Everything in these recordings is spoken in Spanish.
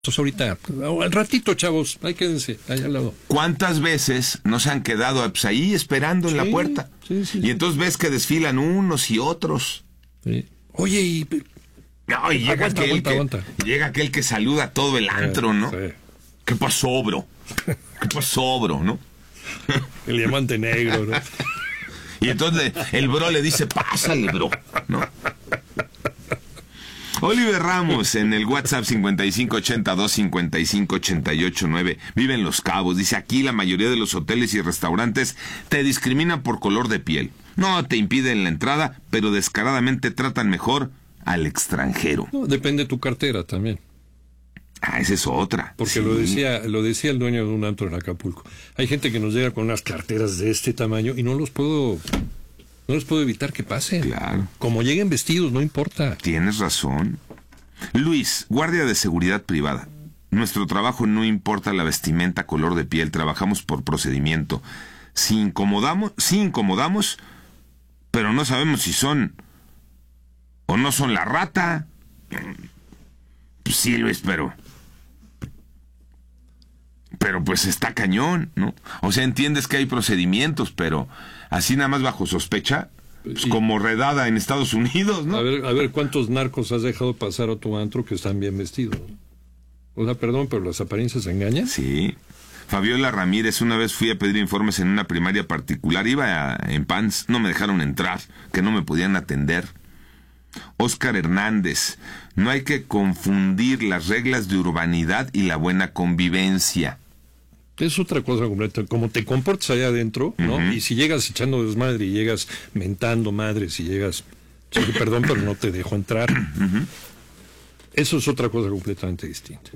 Ahorita, al ratito, chavos, ahí quédense, allá al lado. ¿Cuántas veces no se han quedado pues, ahí esperando en la puerta? Sí, y entonces ves que desfilan unos y otros. Sí. Oye, y... No, y llega, aguanta. Llega aquel que saluda a todo el antro, ¿no? Sí. ¿Qué pasó, bro? ¿Qué pasó, bro, no? El diamante negro, ¿no? Y entonces el bro le dice, pásale, bro, ¿no? Oliver Ramos en el WhatsApp 5582-558889 vive en Los Cabos. Dice, aquí la mayoría de los hoteles y restaurantes te discriminan por color de piel. No te impiden la entrada, pero descaradamente tratan mejor al extranjero. No, depende de tu cartera también. Ah, esa es otra. Porque sí. lo decía el dueño de un antro en Acapulco. Hay gente que nos llega con unas carteras de este tamaño y no les puedo evitar que pasen. Claro. Como lleguen vestidos, no importa. Tienes razón. Luis, guardia de seguridad privada. Nuestro trabajo no importa la vestimenta, color de piel, trabajamos por procedimiento. Si incomodamos, pero no sabemos si son o no son la rata. Pues sí, Luis, pero pues está cañón, ¿no? O sea, entiendes que hay procedimientos, pero así nada más bajo sospecha, pues como redada en Estados Unidos, ¿no? A ver, ¿cuántos narcos has dejado pasar a tu antro que están bien vestidos? O sea, perdón, pero las apariencias engañan. Sí. Fabiola Ramírez, una vez fui a pedir informes en una primaria particular, iba en pants, no me dejaron entrar, que no me podían atender. Óscar Hernández, no hay que confundir las reglas de urbanidad y la buena convivencia. Es otra cosa completa, como te comportas allá adentro, ¿no? Uh-huh. Y si llegas echando desmadre y llegas mentando madres y llegas, sí, perdón, pero no te dejo entrar. Uh-huh. Eso es otra cosa completamente distinta.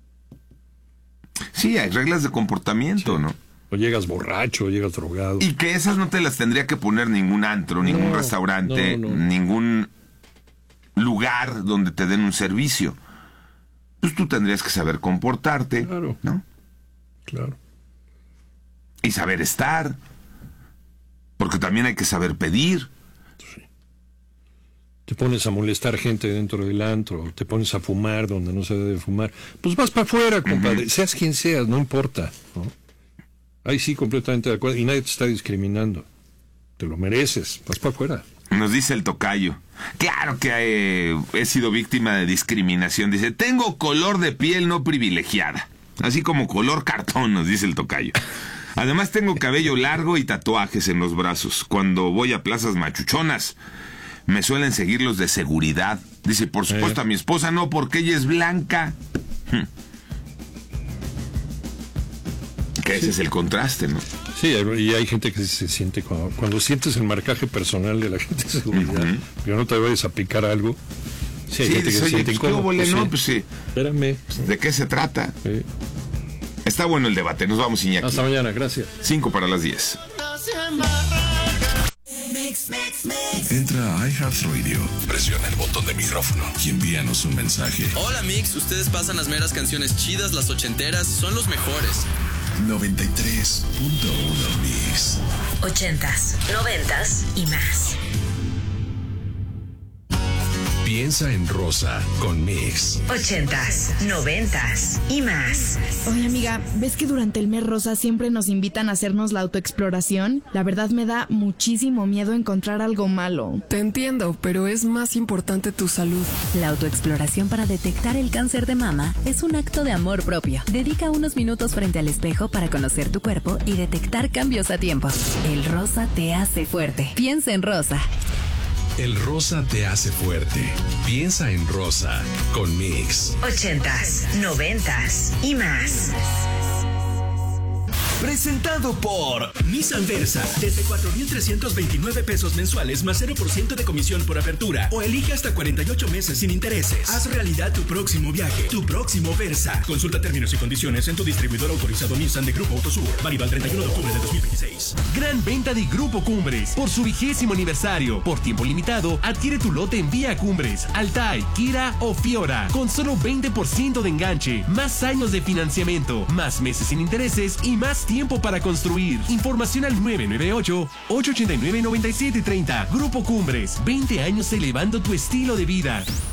Sí, hay reglas de comportamiento, sí. ¿No? O llegas borracho, o llegas drogado. Y que esas no te las tendría que poner ningún antro, ningún restaurante, ningún lugar donde te den un servicio. Pues tú tendrías que saber comportarte, claro, ¿no? Claro. Y saber estar, porque también hay que saber pedir. Sí. Te pones a molestar gente dentro del antro, te pones a fumar donde no se debe fumar, pues vas para afuera, compadre, uh-huh. Seas quien seas, no importa, ¿no? Ahí sí, completamente de acuerdo, y nadie te está discriminando, te lo mereces, vas para afuera. Nos dice el tocayo, claro que he sido víctima de discriminación, dice, tengo color de piel no privilegiada, así como color cartón, nos dice el tocayo. Además tengo cabello largo y tatuajes en los brazos. Cuando voy a plazas machuchonas, me suelen seguir los de seguridad. Dice, por supuesto a mi esposa no, porque ella es blanca. Que ese es el contraste, ¿no? Sí, y hay gente que se siente, cuando sientes el marcaje personal de la gente de seguridad, uh-huh. Que no te vayas a picar algo. Sí, hay gente que se siente incómodo. Pues sí. Espérame. ¿De qué se trata? Sí. Está bueno el debate, nos vamos, Iñaki. Hasta mañana, gracias. 5:10. Entra a iHeartRadio, presiona el botón de micrófono y envíanos un mensaje. Hola Mix, ustedes pasan las meras canciones chidas, las ochenteras, son los mejores. 93.1 Mix. 80s, 90s y más. Piensa en Rosa con Mix. 80s, 90s y más. Oye, amiga, ¿ves que durante el mes rosa siempre nos invitan a hacernos la autoexploración? La verdad me da muchísimo miedo encontrar algo malo. Te entiendo, pero es más importante tu salud. La autoexploración para detectar el cáncer de mama es un acto de amor propio. Dedica unos minutos frente al espejo para conocer tu cuerpo y detectar cambios a tiempo. El rosa te hace fuerte. Piensa en Rosa. El rosa te hace fuerte. Piensa en Rosa con Mix. 80s, 90s y más. Presentado por Nissan Versa. Desde 4,329 pesos mensuales más 0% de comisión por apertura. O elige hasta 48 meses sin intereses. Haz realidad tu próximo viaje. Tu próximo Versa. Consulta términos y condiciones en tu distribuidor autorizado Nissan de Grupo Autosur. Válido al 31 de octubre de 2026. Gran venta de Grupo Cumbres. Por su 20º aniversario. Por tiempo limitado, adquiere tu lote en Vía Cumbres, Altai, Kira o Fiora. Con solo 20% de enganche. Más años de financiamiento. Más meses sin intereses y más tiempo para construir. Información al 998-889-9730. Grupo Cumbres, 20 años elevando tu estilo de vida.